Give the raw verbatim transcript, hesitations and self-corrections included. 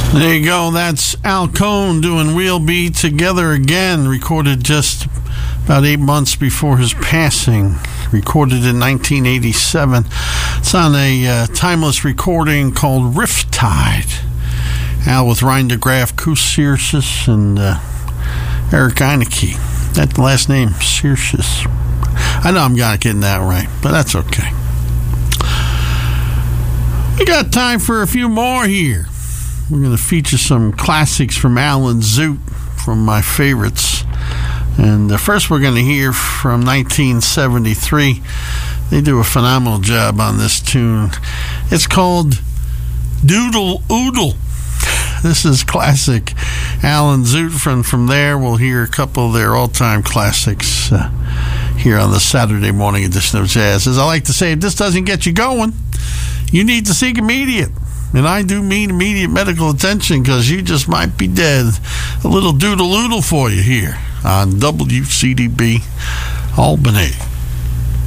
There you go. That's Al Cohn doing We'll Be Together Again, recorded just about eight months before his passing, recorded in nineteen eighty-seven. It's on a uh, timeless recording called Riptide. Al with Ryan DeGraff, Koos Searchus, and uh, Eric Eineke. That last name, Searchus. I know I'm not getting that right, but that's okay. We got time for a few more here. We're going to feature some classics from Alan Zoot, from my favorites. And uh, first we're going to hear from nineteen seventy-three. They do a phenomenal job on this tune. It's called Doodle Oodle. This is classic Alan Zoot. From, from there, we'll hear a couple of their all-time classics uh, here on the Saturday morning edition of Jazz. As I like to say, if this doesn't get you going, you need to seek immediate. And I do mean immediate medical attention, because you just might be dead. A little doodle-oodle for you here on W C D B Albany.